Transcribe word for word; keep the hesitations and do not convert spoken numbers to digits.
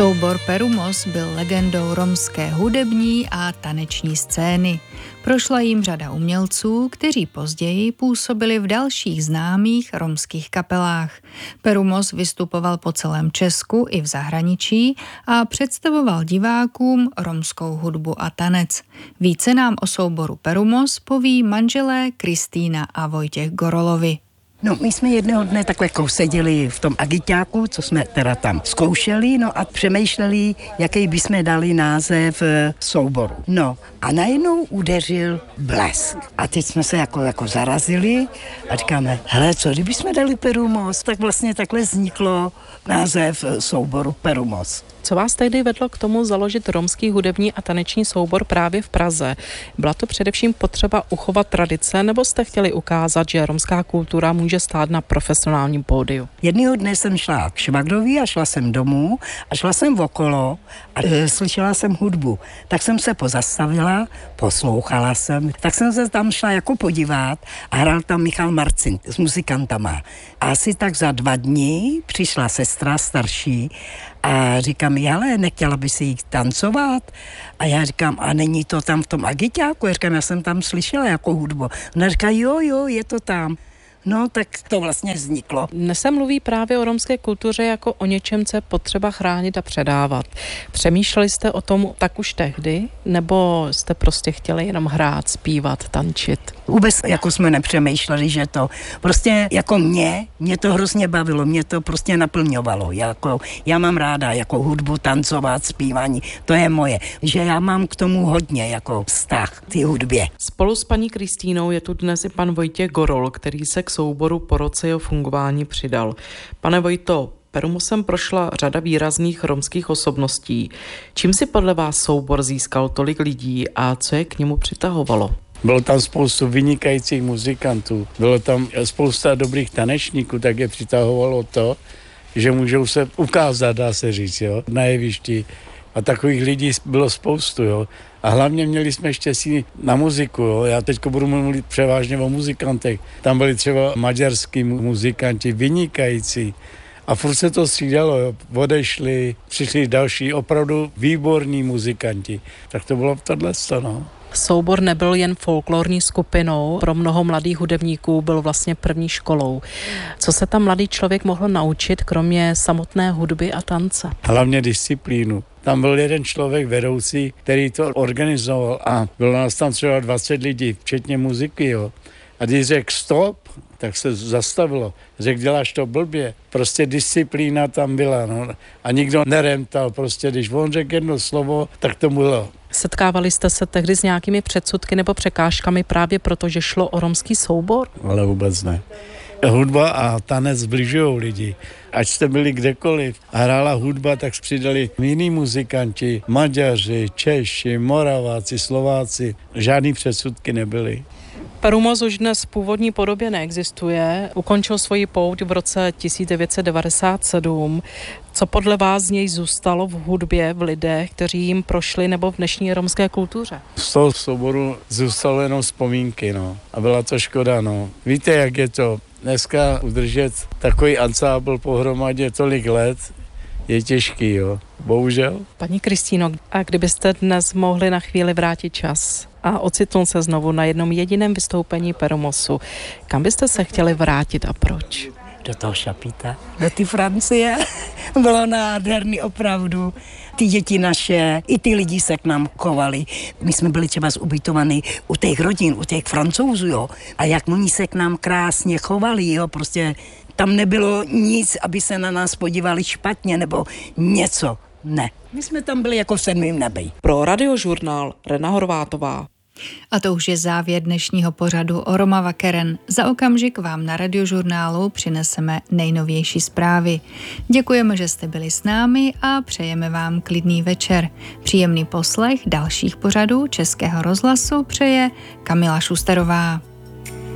Soubor Perumos byl legendou romské hudební a taneční scény. Prošla jim řada umělců, kteří později působili v dalších známých romských kapelách. Perumos vystupoval po celém Česku i v zahraničí a představoval divákům romskou hudbu a tanec. Více nám o souboru Perumos poví manželé Kristýna a Vojtěch Gorolovi. No, my jsme jednoho dne takhle seděli v tom agiťáku, co jsme teda tam zkoušeli, no a přemýšleli, jaký bychom dali název souboru. No a najednou udeřil blesk. A teď jsme se jako, jako zarazili a říkáme, hele, co kdybychom dali Perumos? Tak vlastně takhle vzniklo název souboru Perumos. Co vás tehdy vedlo k tomu založit romský hudební a taneční soubor právě v Praze? Byla to především potřeba uchovat tradice, nebo jste chtěli ukázat, že romská kultura může stát na profesionálním pódiu? Jedného dne jsem šla k švagrovi a šla jsem domů a šla jsem okolo a e, slyšela jsem hudbu. Tak jsem se pozastavila, poslouchala jsem, tak jsem se tam šla jako podívat a hrál tam Michal Marcin s muzikantama. A asi tak za dva dny přišla sestra starší a říkám, ale nechtěla by si jít tancovat? A já říkám, a není to tam v tom agiťáku? Já říkám, já jsem tam slyšela jako hudbu. Ona říká, jo, jo, je to tam. No, tak to vlastně vzniklo. Dnes se mluví právě o romské kultuře jako o něčem, co je potřeba chránit a předávat. Přemýšleli jste o tom tak už tehdy? Nebo jste prostě chtěli jenom hrát, zpívat, tančit? Vůbec jako jsme nepřemýšleli, že to prostě jako mě, mě to hrozně bavilo, mě to prostě naplňovalo. Jako, já mám ráda jako hudbu, tancovat, zpívání, to je moje. Že já mám k tomu hodně jako vztah k té hudbě. Spolu s paní Kristýnou je tu dnes i pan Vojtěch Gorol, který se k souboru po roce jeho fungování přidal. Pane Vojto, Perumosem prošla řada výrazných romských osobností. Čím si podle vás soubor získal tolik lidí a co je k němu přitahovalo? Bylo tam spoustu vynikajících muzikantů, bylo tam spousta dobrých tanečníků, tak je přitahovalo to, že můžou se ukázat, dá se říct, jo, na jevišti. A takových lidí bylo spoustu, jo. A hlavně měli jsme štěstí na muziku, jo. Já teď budu mluvit převážně o muzikantech. Tam byli třeba maďarský muzikanti, vynikající. A furt se to střídalo, jo. Odešli, přišli další opravdu výborní muzikanti. Tak to bylo tohleto, no. Soubor nebyl jen folklorní skupinou, pro mnoho mladých hudebníků byl vlastně první školou. Co se tam mladý člověk mohl naučit, kromě samotné hudby a tance? Hlavně disciplínu. Tam byl jeden člověk vedoucí, který to organizoval a bylo nás tam třeba dvacet lidí, včetně muziky, jo. A když řekl stop, tak se zastavilo. Řekl, děláš to blbě. Prostě disciplína tam byla, no. A nikdo neremtal, prostě když on řekl jedno slovo, tak to bylo. Setkávali jste se tehdy s nějakými předsudky nebo překážkami právě proto, že šlo o romský soubor? Ale vůbec ne. Hudba a tanec zbližují lidi. Ať jste byli kdekoliv a hrála hudba, tak přidali jiní muzikanti, Maďaři, Češi, Moraváci, Slováci. Žádný předsudky nebyly. Perumos už dnes v původní podobě neexistuje. Ukončil svoji pouť v roce tisíc devět set devadesát sedm. Co podle vás z něj zůstalo v hudbě, v lidech, kteří jim prošli, nebo v dnešní romské kultuře? Z toho souboru zůstalo jenom vzpomínky, no. A byla to škoda, no. Víte, jak je to? Dneska udržet takový ansábl pohromadě tolik let je těžký, jo. Bohužel. Paní Kristýno, a kdybyste dnes mohli na chvíli vrátit čas a ocitnout se znovu na jednom jediném vystoupení Perumosu, kam byste se chtěli vrátit a proč? Do toho Šapíta, do ty Francie. Bylo nádherný opravdu. Ty děti naše, i ty lidi se k nám chovali. My jsme byli třeba zubytovaní u těch rodin, u těch Francouzů, jo. A jak oni se k nám krásně chovali, jo, prostě tam nebylo nic, aby se na nás podívali špatně nebo něco. Ne. My jsme tam byli jako v sedmém nebi. Pro Radiožurnál Rena Horvátová. A to už je závěr dnešního pořadu Oroma Vakeren. Za okamžik vám na Radiožurnálu přineseme nejnovější zprávy. Děkujeme, že jste byli s námi a přejeme vám klidný večer. Příjemný poslech dalších pořadů Českého rozhlasu přeje Kamila Šusterová.